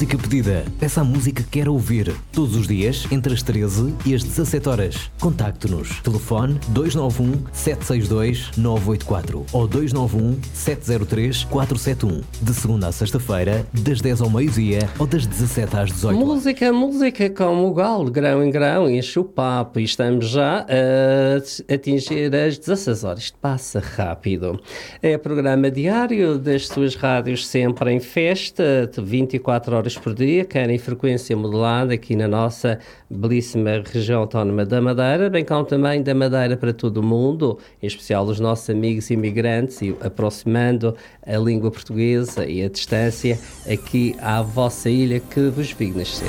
música pedida. Peça a música que quer ouvir. Todos os dias, entre as 13 e as 17 horas. Contacte-nos. Telefone 291-762-984 ou 291-703-471. De segunda a sexta-feira, das 10 ao meio-dia ou das 17 às 18. Música como o galo, grão em grão, enche o papo e estamos já a atingir as 16 horas. Isto passa rápido. É programa diário das suas rádios sempre em festa, 24 horas por dia, quer em frequência modulada aqui na nossa belíssima região autónoma da Madeira, bem como também da Madeira para todo o mundo, em especial os nossos amigos imigrantes, e aproximando a língua portuguesa e a distância aqui à vossa ilha que vos vi nascer.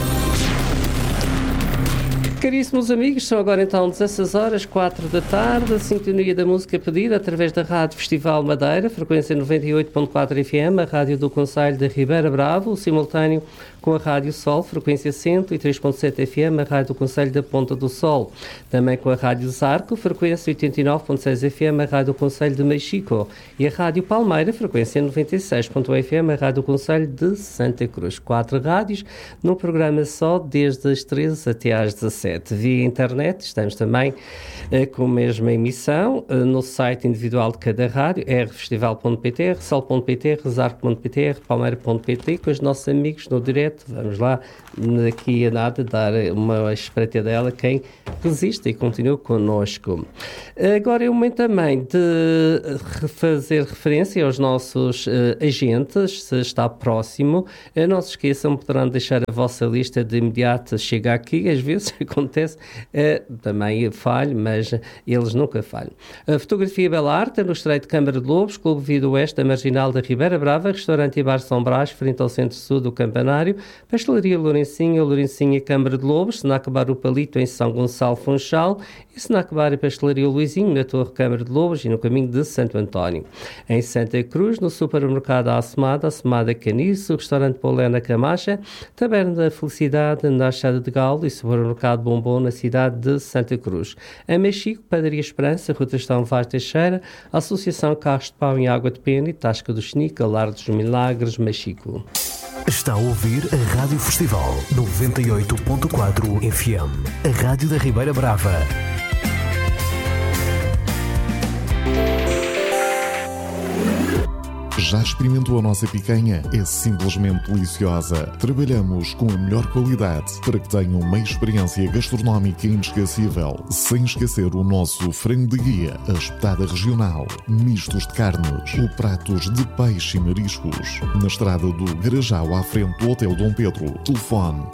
Caríssimos amigos, são agora então 16 horas, 4 da tarde, a sintonia da música pedida através da Rádio Festival Madeira, frequência 98.4 FM, a rádio do Concelho de Ribeira Brava, o simultâneo com a Rádio Sol, frequência 103.7 FM, a rádio do Concelho da Ponta do Sol, também com a Rádio Zarco, frequência 89.6 FM, a rádio do Concelho de Mexico, e a Rádio Palmeira, frequência 96.1 FM, a rádio do Concelho de Santa Cruz. 4 rádios, num programa só, desde as 13 até às 17. Via internet, estamos também com a mesma emissão, no site individual de cada rádio, rfestival.pt, rsol.pt, resarco.pt, rpalmeira.pt, com os nossos amigos no direto. Vamos lá, daqui a nada, dar uma espreitadela a quem resiste e continua connosco. Agora é o momento também de fazer referência aos nossos agentes, se está próximo. Não se esqueçam, poderão deixar a vossa lista de imediato, chega aqui, às vezes acontece, também falho, mas eles nunca falham. A Fotografia Bela Arte, no Estreito de Câmara de Lobos, Clube Vida Oeste, da Marginal da Ribeira Brava, Restaurante e Bar São Brás, frente ao Centro-Sul do Campanário, Pastelaria Lourencinha, Câmara de Lobos, Senac Bar O Palito, em São Gonçalo Funchal, e Senac Bar e Pastelaria Luizinho, na Torre Câmara de Lobos e no caminho de Santo António. Em Santa Cruz, no supermercado Assomada Caniço, Restaurante Paulena Camacha, Taberna da Felicidade, na Achada de Galo e supermercado Bombom, na cidade de Santa Cruz. Em Mexico, Padaria Esperança, Rua Tristão Vaz Teixeira, Associação Carros de Pau em Água de Pena e Tasca do Xnica, Lar dos Milagres, Mexico. Está a ouvir a Rádio Festival 98.4 FM, a Rádio da Ribeira Brava. Já experimentou a nossa picanha? É simplesmente deliciosa. Trabalhamos com a melhor qualidade para que tenham uma experiência gastronómica inesquecível. Sem esquecer o nosso frango de guia, a espetada regional, mistos de carnes, ou pratos de peixe e mariscos. Na estrada do Garajal, à frente do Hotel Dom Pedro. Telefone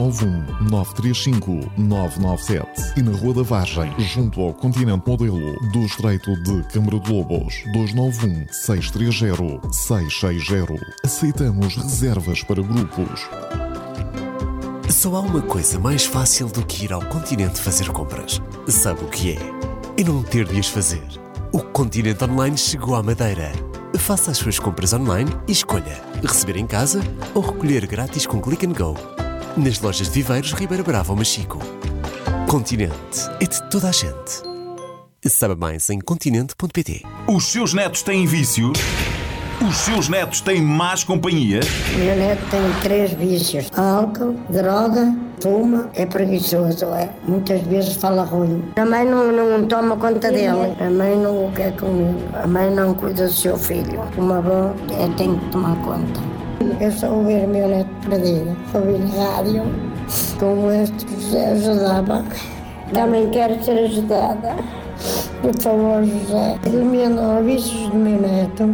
291-935-997. E na Rua da Vargem, junto ao Continente Modelo do Estreito de Câmara de Lobos. 291-630-660. Aceitamos reservas para grupos. Só há uma coisa mais fácil do que ir ao Continente fazer compras. Sabe o que é? E não ter de as fazer. O Continente Online chegou à Madeira. Faça as suas compras online e escolha receber em casa ou recolher grátis com Click and Go. Nas lojas de Viveiros, Ribeira Brava ou Mexico. Continente é de toda a gente. Saiba mais em continente.pt. Os seus netos têm vícios? Os seus netos têm más companhia? O meu neto tem 3 vícios: álcool, droga, fuma, é preguiçoso, é. Muitas vezes fala ruim. A mãe não toma conta dele, a mãe não o quer comigo, a mãe não cuida do seu filho. Uma avó tem que tomar conta. Eu só ouvir o meu neto perdido, ouvir rádio, como este José ajudava. Também quero ser ajudada. Por favor, José, elimina os vícios do meu neto.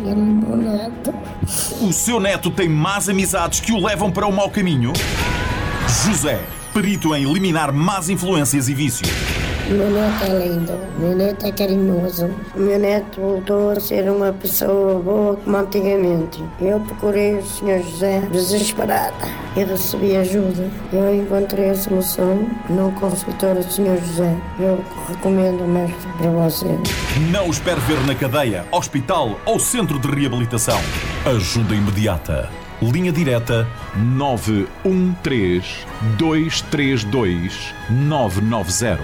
O seu neto tem más amizades que o levam para o mau caminho? José, perito em eliminar más influências e vícios. O meu neto é lindo, o meu neto é carinhoso. O meu neto voltou a ser uma pessoa boa como antigamente. Eu procurei o Sr. José desesperada e recebi ajuda. Eu encontrei a solução no consultório do Sr. José. Eu recomendo o mestre para você. Não o espere ver na cadeia, hospital ou centro de reabilitação. Ajuda imediata. Linha direta 913-232-990.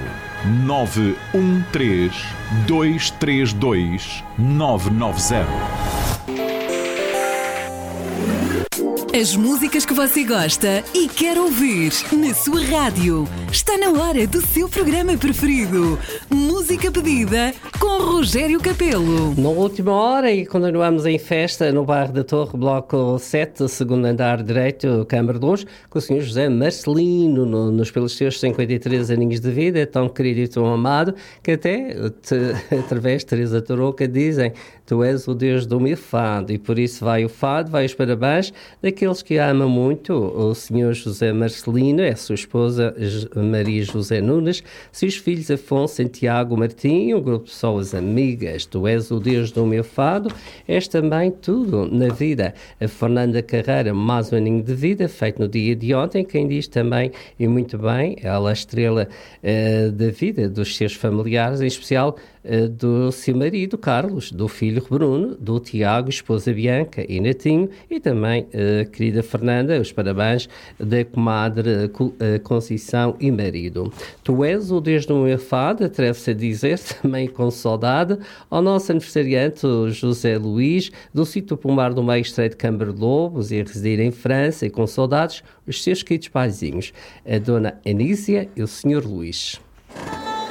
913-232-990. As músicas que você gosta e quer ouvir na sua rádio. Está na hora do seu programa preferido. Música pedida com Rogério Capelo. Na última hora e continuamos em festa no bairro da Torre, bloco 7, segundo andar direito, Câmara de Luz, com o Sr. José Marcelino, pelos seus 53 aninhos de vida, é tão querido e tão amado, que até, através de Teresa Tarouca, dizem: tu és o Deus do meu fado, e por isso vai o fado, vai os parabéns daqueles que amam muito o Sr. José Marcelino, é a sua esposa Maria José Nunes, seus filhos Afonso, Santiago, Martinho, o grupo de pessoas amigas. Tu és o Deus do meu fado, és também tudo na vida. A Fernanda Carreira, mais um aninho de vida, feito no dia de ontem, quem diz também, e muito bem, ela é a estrela da vida dos seus familiares, em especial do seu marido Carlos, do filho Bruno, do Tiago, esposa Bianca e netinho, e também a querida Fernanda, os parabéns da comadre Conceição e marido. Tu és o Deus do meu fado, atreve-se a dizer, também com saudade, ao nosso aniversariante José Luís, do sítio Pomar do Meio Estreito de Câmara de Lobos, e a residir em França, e com saudades, os seus queridos paizinhos, a dona Anísia e o senhor Luís.